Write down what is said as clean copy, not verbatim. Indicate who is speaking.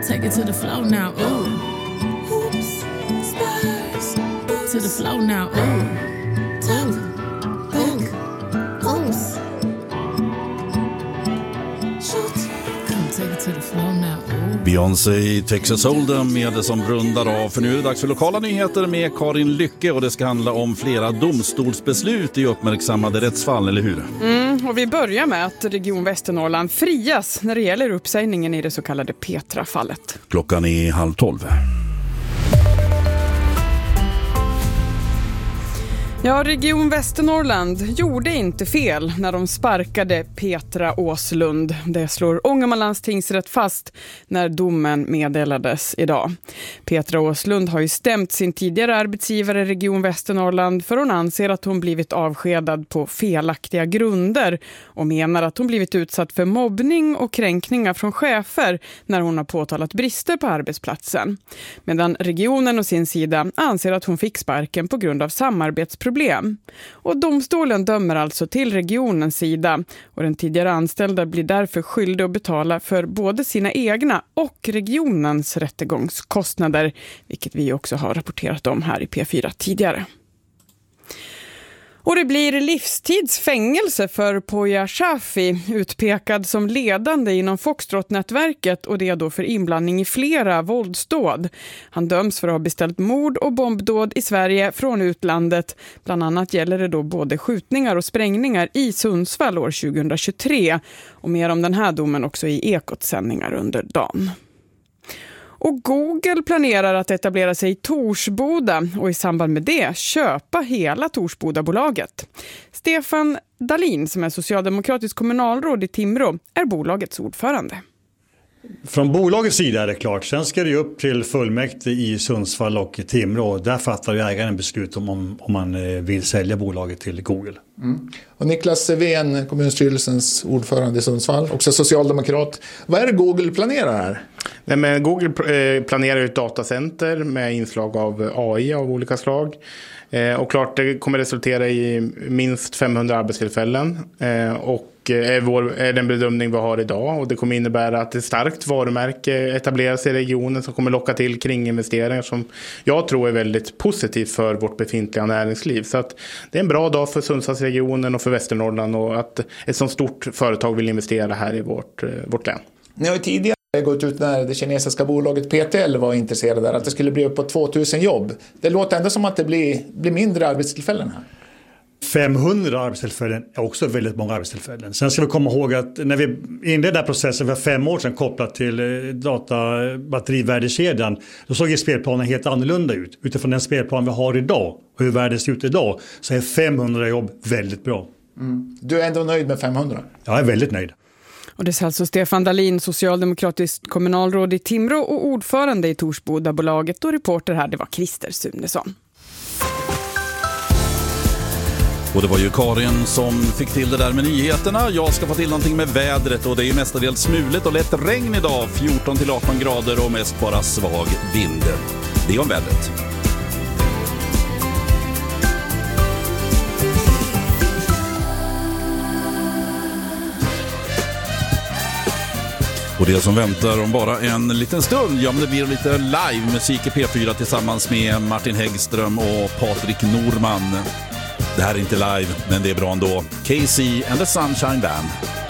Speaker 1: Take it to the flow now, ooh. Hoops, spurs, to the flow now, ooh. Tap, back, oops. Shoot, come take it to the flow now, ooh.
Speaker 2: Beyoncé i Texas Hold'em med det som rundar av. För nu är det dags för lokala nyheter med Karin Lycke. Och det ska handla om flera domstolsbeslut i uppmärksammade rättsfall, eller hur?
Speaker 3: Och vi börjar med att Region Västernorrland frias när det gäller uppsägningen i det så kallade Petra-fallet.
Speaker 2: Klockan är 11:30.
Speaker 3: Ja, Region Västernorrland gjorde inte fel när de sparkade Petra Åslund. Det slår Ångermanlands tingsrätt fast när domen meddelades idag. Petra Åslund har ju stämt sin tidigare arbetsgivare Region Västernorrland för hon anser att hon blivit avskedad på felaktiga grunder och menar att hon blivit utsatt för mobbning och kränkningar från chefer när hon har påtalat brister på arbetsplatsen. Medan regionen å sin sida anser att hon fick sparken på grund av samarbetsproblem. Och domstolen dömer alltså till regionens sida och den tidigare anställda blir därför skyldig att betala för både sina egna och regionens rättegångskostnader, vilket vi också har rapporterat om här i P4 tidigare. Och det blir livstidsfängelse för Poya Shafi, utpekad som ledande inom Foxtrot-nätverket och det då för inblandning i flera våldsdåd. Han döms för att ha beställt mord och bombdåd i Sverige från utlandet. Bland annat gäller det då både skjutningar och sprängningar i Sundsvall år 2023. Och mer om den här domen också i Ekots sändningar under dagen. Och Google planerar att etablera sig i Torsboda och i samband med det köpa hela Torsboda-bolaget. Stefan Dahlin, som är socialdemokratisk kommunalråd i Timrå, är bolagets ordförande.
Speaker 4: Från bolagets sida är det klart. Sen ska det ju upp till fullmäktige i Sundsvall och Timrå. Där fattar ju ägaren beslut om man vill sälja bolaget till Google.
Speaker 5: Mm. Och Niklas Sevén, kommunstyrelsens ordförande i Sundsvall, också socialdemokrat. Vad är det Google planerar här?
Speaker 6: Nej, men Google planerar ett datacenter med inslag av AI av olika slag. Och klart det kommer resultera i minst 500 arbetstillfällen och är den bedömning vi har idag. Och det kommer innebära att ett starkt varumärke etableras i regionen som kommer locka till kringinvesteringar som jag tror är väldigt positivt för vårt befintliga näringsliv. Så att det är en bra dag för Sundsvallsregionen och för Västernorrland och att ett sådant stort företag vill investera här i vårt län.
Speaker 5: Ni har ju tidigare gått ut när det kinesiska bolaget PTL var intresserade där att det skulle bli upp på 2000 jobb. Det låter ändå som att det blir mindre arbetstillfällen här.
Speaker 4: 500 arbetstillfällen är också väldigt många arbetstillfällen. Sen ska vi komma ihåg att när vi inledde den här processen för 5 år sedan kopplat till databatterivärdekedjan, då såg ju spelplanen helt annorlunda ut. Utifrån den spelplan vi har idag och hur världen ser ut idag så är 500 jobb väldigt bra.
Speaker 5: Mm. Du är ändå nöjd med 500?
Speaker 4: Jag är väldigt nöjd.
Speaker 3: Och det är alltså Stefan Dahlin, socialdemokratiskt kommunalråd i Timrå och ordförande i Torsboda-bolaget, och reporter här det var Christer Sunesson.
Speaker 2: Och det var ju Karin som fick till det där med nyheterna. Jag ska få till någonting med vädret och det är ju mestadels smuligt och lätt regn idag. 14-18 grader och mest bara svag vind. Det är om vädret. Och det som väntar om bara en liten stund, ja men det blir lite live-musik i P4 tillsammans med Martin Häggström och Patrik Norman. Det här är inte live, men det är bra ändå. KC and the Sunshine Band.